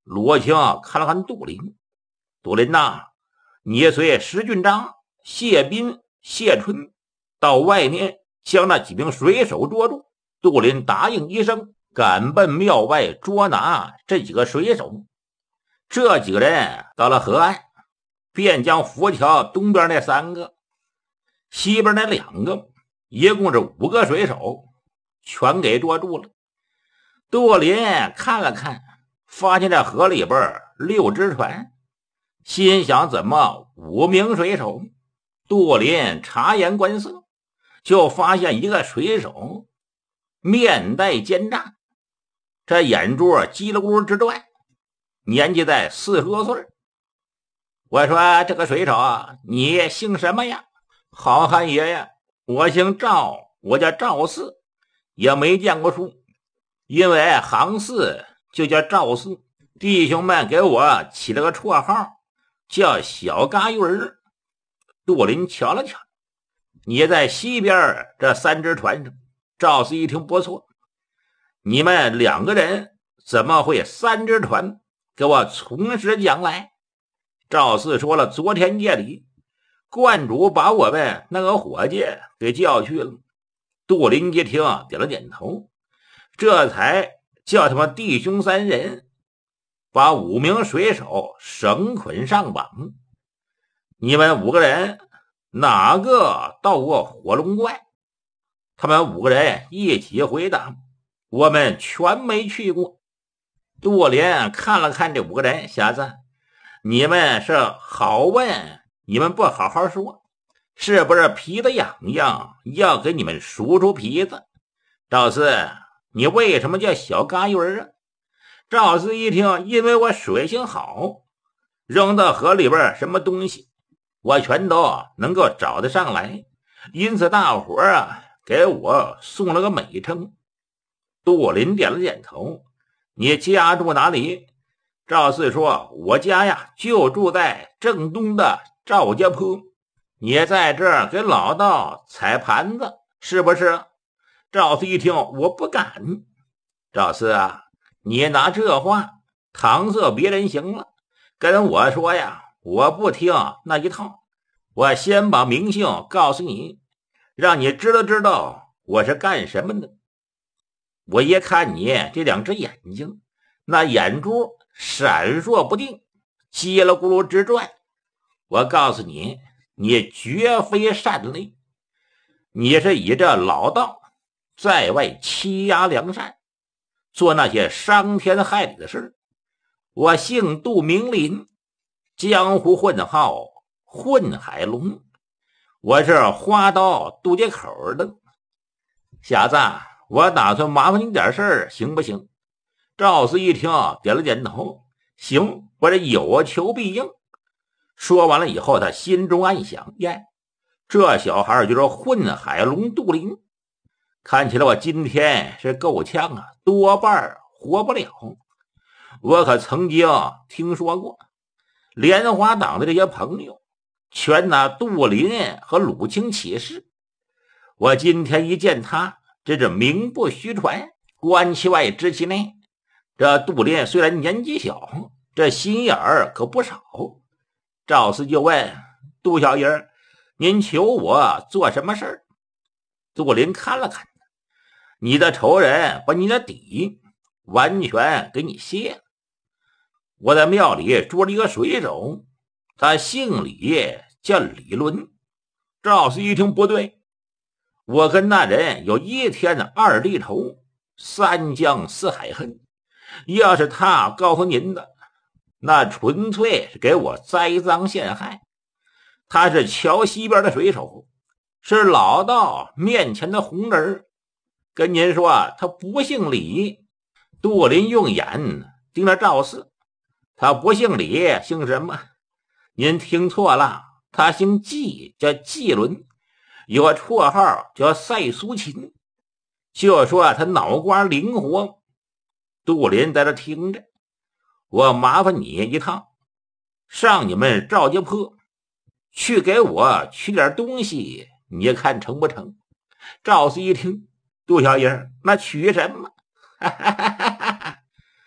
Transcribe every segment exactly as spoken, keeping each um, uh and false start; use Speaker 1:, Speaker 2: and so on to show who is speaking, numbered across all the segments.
Speaker 1: 罗青看了看杜林，杜林呐，你随石军长谢斌、谢春到外面将那几名水手捉住。杜林答应一声，赶奔庙外捉拿这几个水手。这几个人到了河岸，便将浮桥东边那三个，西边那两个，一共是五个水手，全给捉住了。杜林看了看，发现这河里边六只船，心想怎么五名水手？杜林察言观色，就发现一个水手面带奸诈，这眼珠叽里咕噜直转，年纪在四十多岁。我说这个水手啊，你姓什么呀？好汉爷呀，我姓赵，我叫赵四，也没见过书，因为行四就叫赵四，弟兄们给我起了个绰号叫小嘎鱼儿。杜林瞧了瞧，你在西边这三只船上。赵四一听不错，你们两个人怎么会三只船？给我从实讲来。赵四说了，昨天夜里观主把我们那个伙计给叫去了。杜林一听点了点头，这才叫他们弟兄三人把五名水手绳捆上绑。你们五个人哪个到过火龙关？他们五个人一起回答，我们全没去过。杜林看了看这五个人，小子，你们是好问，你们不好好说，是不是皮子痒痒，要给你们数出皮子？赵四，你为什么叫小嘎鱼儿啊？赵四一听，因为我水性好，扔到河里边什么东西我全都能够找得上来，因此大伙儿啊给我送了个美称。杜林点了点头，你家住哪里？赵四说，我家呀就住在正东的赵家坡，你在这儿给老道踩盘子是不是？赵四一听，我不敢。赵四啊，你拿这话搪塞别人行了，跟我说呀，我不听那一套。我先把名姓告诉你，让你知道知道我是干什么的。我一看你这两只眼睛，那眼珠闪烁不定，叽里咕噜直转，我告诉你，你绝非善类，你是以这老道在外欺压良善，做那些伤天害理的事。我姓杜名林，江湖混号混海龙，我是花刀渡街口的。小子，我打算麻烦你点事儿，行不行？赵四一听点了点头，行，我这有求必应。说完了以后，他心中暗想，呀，这小孩就是混海龙杜林，看起来我今天是够呛啊，多半活不了。我可曾经听说过莲花党的这些朋友全拿杜林和鲁清起誓，我今天一见他，这是名不虚传，观其外知其内。这杜林虽然年纪小，这心眼儿可不少。赵四就问，杜小爷，您求我做什么事儿？杜林看了看，你的仇人把你的底完全给你卸了。我在庙里捉了一个水手，他姓李，叫李伦。赵四一听不对，我跟那人有一天的二地仇，三江四海恨，要是他告诉您的，那纯粹是给我栽赃陷害。他是桥西边的水手，是老道面前的红人，跟您说他不姓李。杜林用眼盯着赵四，他不姓李，姓什么？您听错了，他姓季，叫季伦，有个绰号叫赛苏秦，就说他脑瓜灵活。杜林在这听着，我麻烦你一趟，上你们赵家坡去给我取点东西，你看成不成？赵四一听，杜小爷，那取什么？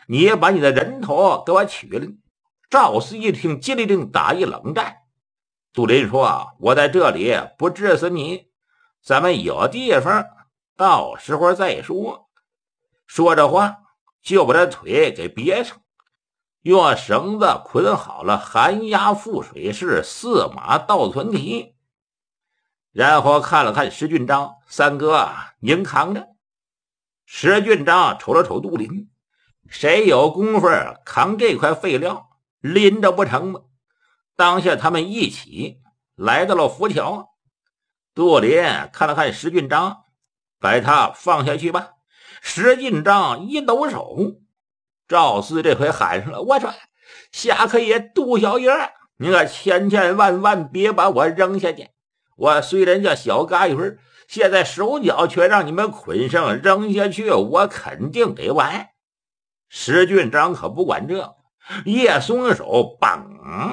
Speaker 1: 你也把你的人头给我取了。赵四一听，机灵灵打一冷战。杜林说，我在这里不治死你，咱们有地方到时候再说。说着话，就把这腿给别上，用绳子捆好了寒鸦覆水式四马倒存蹄，然后看了看石俊章，三哥您扛着。石俊章瞅了瞅杜林，谁有功夫扛这块废料，拎着不成吗？当下他们一起来到了浮桥。杜林看了看石俊章，把他放下去吧。石俊章一抖手，赵四这回喊上了，我说侠客爷杜小爷，你可千千万万别把我扔下去，我虽然叫小嘎鱼，现在手脚却让你们捆上扔下去，我肯定得完。石俊章可不管这，一松手，棒，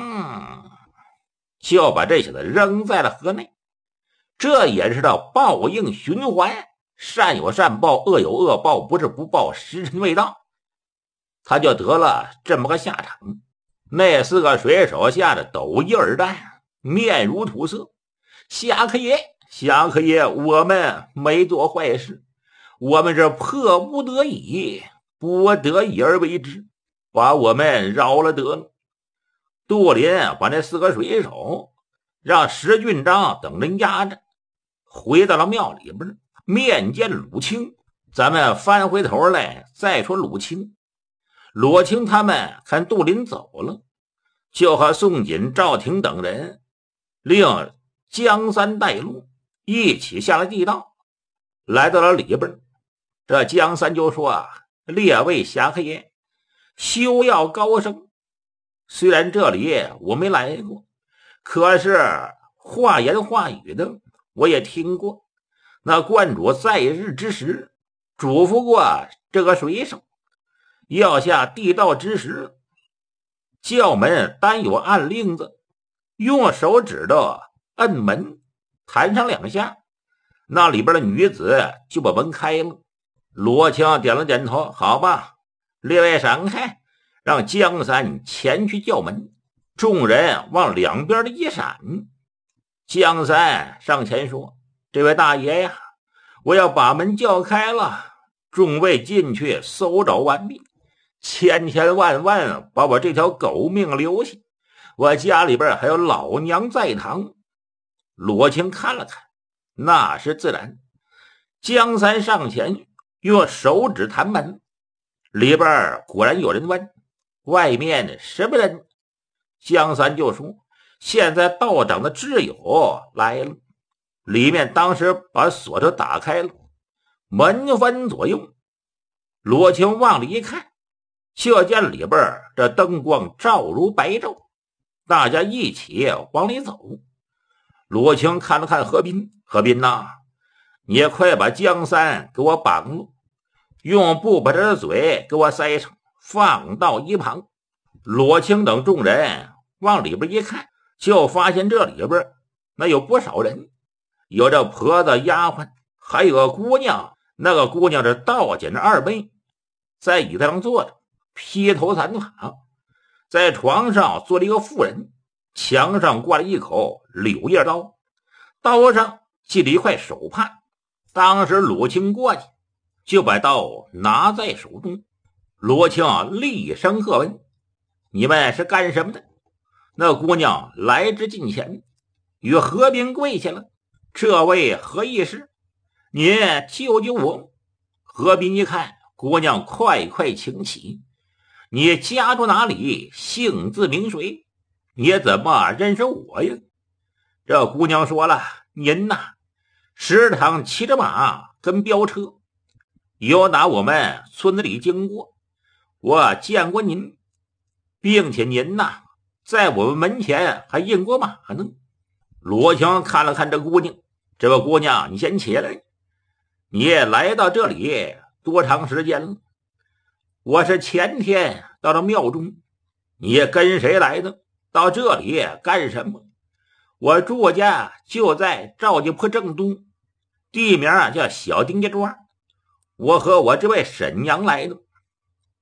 Speaker 1: 就把这小子扔在了河内。这也是道报应循环，善有善报，恶有恶报，不是不报，时辰未到。他就得了这么个下场。那四个水手吓得抖一耳蛋，面如土色。侠客爷，侠客爷，我们没做坏事，我们是迫不得已，不得已而为之，把我们饶了得了。杜林把那四个水手让石俊章等人押着，回到了庙里边面见鲁清。咱们翻回头来再说鲁清。鲁清他们看杜林走了，就和宋锦、赵廷等人令江三带路，一起下了地道，来到了里边。这江三就说啊，列位侠客爷，休要高声，虽然这里我没来过，可是话言话语的我也听过。那观主在日之时嘱咐过这个水手，要下地道之时，教门单有按令子，用手指头摁门，弹上两下，那里边的女子就把门开了。罗枪点了点头，好吧，列位闪开，让江三前去叫门。众人往两边的一闪，江三上前说，这位大爷呀，我要把门叫开了，众位进去搜找完毕，千千万万把我这条狗命留下，我家里边还有老娘在堂。罗青看了看，那是自然。江三上前用手指弹门，里边果然有人问，外面什么人？江三就说，现在道长的挚友来了。里面当时把锁头打开了，门分左右。罗青往里一看，就见里边这灯光照如白昼，大家一起往里走。罗青看了看何斌，何斌呐，你也快把江三给我绑了，用布把他的嘴给我塞上，放到一旁。罗青等众人往里边一看，就发现这里边那有不少人，有这婆子、丫鬟，还有个姑娘。那个姑娘这倒剪着二背，在椅子上坐着，披头散发。在床上坐了一个妇人，墙上挂了一口柳叶刀，刀上系了一块手帕。当时鲁青过去，就把刀拿在手中。罗青厉声喝问，你们是干什么的？那姑娘来至近前，与何斌跪下了，这位何义士，你救救我。何斌一看姑娘快快请起，你家住哪里，姓字名谁，你怎么认识我呀？这姑娘说了，您呐，时常骑着马跟飙车，有打我们村子里经过，我见过您，并且您呐，在我们门前还印过马呢。罗强看了看这姑娘，这位姑娘，你先起来，你也来到这里多长时间了？我是前天到了庙中。你跟谁来的？到这里干什么？我住家就在赵家坡正东，地名叫小丁家庄，我和我这位婶娘来的。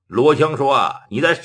Speaker 1: 罗强说：“你在